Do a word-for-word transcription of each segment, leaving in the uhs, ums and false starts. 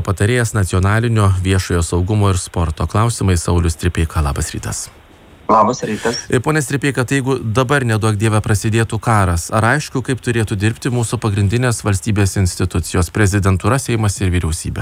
patarėjas nacionalinio viešojo saugumo ir sporto klausimais Saulius Stripeika. Labas rytas. Labas rytas. Pone Stripeika, tai jeigu dabar neduok Dieve prasidėtų karas, ar aišku, kaip turėtų dirbti mūsų pagrindinės valstybės institucijos, prezidentūra, Seimas ir vyriausybė?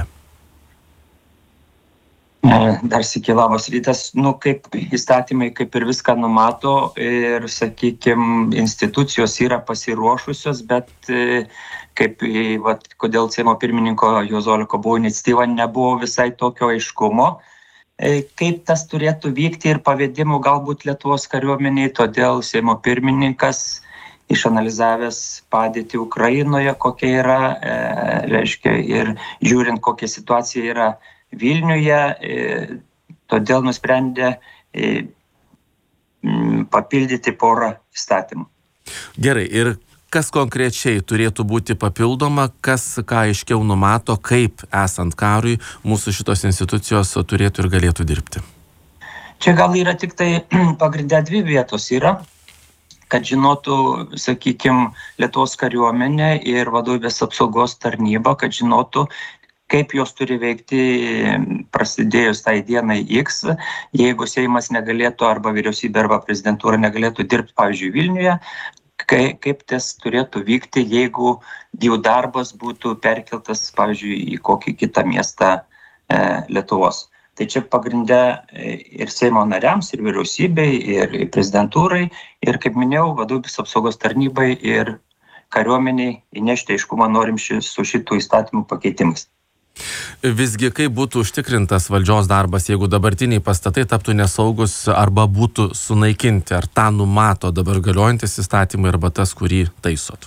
Dar sykį labas rytas. Nu, kaip įstatymai kaip ir viską numato ir, sakykime, institucijos yra pasiruošusios, bet kaip, vat, kodėl Seimo pirmininko Juozo Oleko buvo iniciatyva, nebuvo visai tokio aiškumo, kaip tas turėtų vykti ir pavedimų galbūt Lietuvos kariuomeniai, todėl Seimo pirmininkas išanalizavęs padėtį Ukrainoje, kokia yra, e, reiškia, ir žiūrint, kokia situacija yra Vilniuje, e, todėl nusprendė e, m, papildyti porą įstatymų. Gerai, ir kas konkrečiai turėtų būti papildoma, kas ką aiškiau numato, kaip esant karui mūsų šitos institucijos turėtų ir galėtų dirbti? Čia gal yra tik tai pagrindę dvi vietos yra, kad žinotų, sakykime, Lietuvos kariuomenė ir vadovybės apsaugos tarnyba, kad žinotų, kaip jos turi veikti prasidėjus tai dienai X, jeigu Seimas negalėtų arba vyriausybė arba prezidentūra negalėtų dirbti, pavyzdžiui, Vilniuje, kai, kaip tas turėtų vykti, jeigu jų darbas būtų perkeltas, pavyzdžiui, į kokį kitą miestą e, Lietuvos. Tai čia pagrindę ir Seimo nariams, ir vyriausybei, ir prezidentūrai, ir, kaip minėjau, vadovybės apsaugos tarnybai ir kariuomeniai įnešti aiškumą norim ši, su šitų įstatymų pakeitimais. Visgi, kaip būtų užtikrintas valdžios darbas, jeigu dabartiniai pastatai taptų nesaugus arba būtų sunaikinti? Ar tą numato dabar galiojantis įstatymai arba tas, kurį taisot?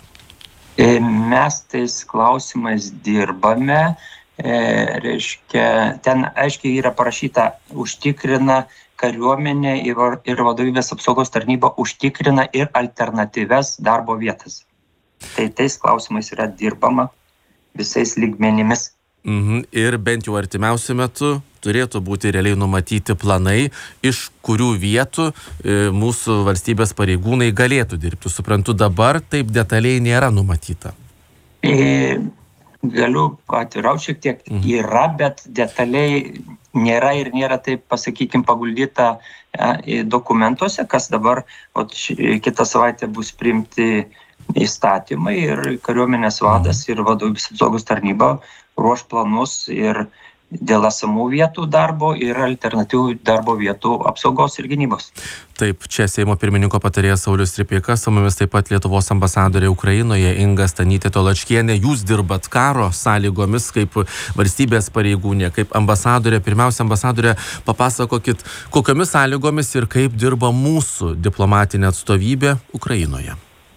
Mes tais klausimais dirbame. E, reiškia, ten aiškiai yra parašyta, užtikrina kariuomenė ir, ir vadovybės apsaugos tarnyba užtikrina ir alternatyves darbo vietas. Tai tais klausimais yra dirbama visais lygmenimis. Mhm. Ir bent jau artimiausiu metu turėtų būti realiai numatyti planai, iš kurių vietų e, mūsų valstybės pareigūnai galėtų dirbti. Suprantu, dabar taip detaliai nėra numatyta. E, galiu atvirauti šiek tiek. Mhm. Yra, bet detaliai nėra ir nėra taip, pasakykime, paguldyta e, dokumentuose, kas dabar o, ši, kitą savaitę bus priimti įstatymai ir kariuomenės vadas ir vadovybės apsaugos tarnyba ruoš planus ir dėl esamų vietų darbo ir alternatyvių darbo vietų apsaugos ir gynybos. Taip, čia Seimo pirmininko patarėjas Saulius Stripeika, su mumis taip pat Lietuvos ambasadorė Ukrainoje Inga Stanytė-Toločkienė. Jūs dirbat karo sąlygomis kaip valstybės pareigūnė, kaip ambasadorė. Pirmiausia, ambasadorė, papasakokit, kokiomis sąlygomis ir kaip dirba mūsų diplomatinė atstovybė Ukrainoje.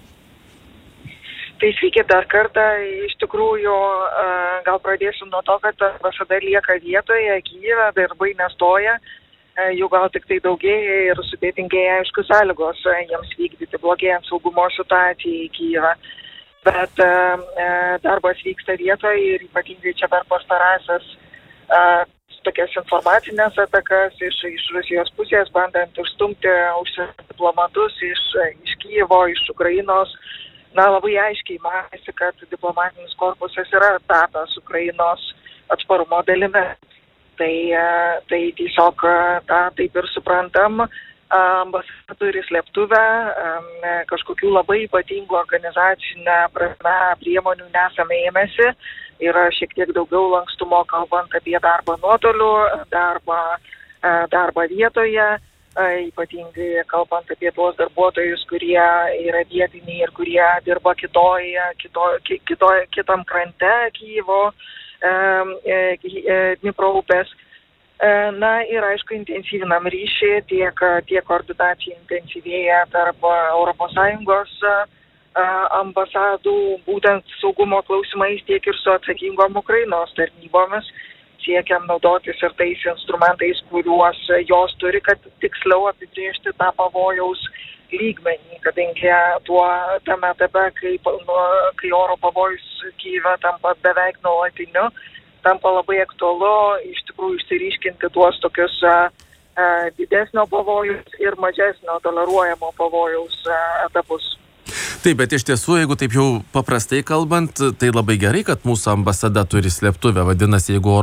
Tai sveiki dar kartą, iš tikrųjų gal pradėsiu nuo to, kad ambasada lieka vietoje, Kijeve, darbai nestoja, jų gal tik tai daugėja ir sudėtingėja aišku sąlygos jiems vykdyti, blogėjant saugumo situacijai į Kijevą. Bet darbas vyksta vietoje ir ypatingai čia per pastarąsias tokias informacinės atakas iš, iš Rusijos pusės, bandant išstumti užsienio diplomatus iš, iš Kijevo, iš Ukrainos. Na, labai aiškiai matėsi, kad diplomatinis korpusas yra tapęs Ukrainos atsparumo dalimi. Tai, tai tiesiog tą taip ir suprantam, ambasada turi slėptuvę, kažkokių labai ypatingų organizacinę prasme priemonių nesame ėmėsi. Yra šiek tiek daugiau lankstumo kalbant apie darbą nuotoliu, darbą, darbą vietoje. Ypatingai kalbant apie tuos darbuotojus, kurie yra vietiniai ir kurie dirba kitoje, kito, kito, kitam krante Kijevo, Dnipro upės. Na ir aišku, intensyvinam ryšį, tiek, tiek koordinacija intensyvėja tarp Europos Sąjungos ambasadų, būtent saugumo klausimais, tiek ir su atsakingom Ukrainos tarnybomis. Siekiam naudotis ir tais instrumentais, kuriuos jos turi, kad tiksliau apibrėžti tą pavojaus lygmenį, kadangi tuo tame etape, kai, kai oro pavojus Kijeve tampa beveik nuolatiniu, tampa labai aktualu iš tikrųjų išsiryškinti tuos tokius a, a, didesnio pavojus ir mažesnio toleruojamo pavojaus a, etapus. Taip, bet iš tiesų, jeigu taip jau paprastai kalbant, tai labai gerai, kad mūsų ambasada turi slėptuvę, vadinasi, jeigu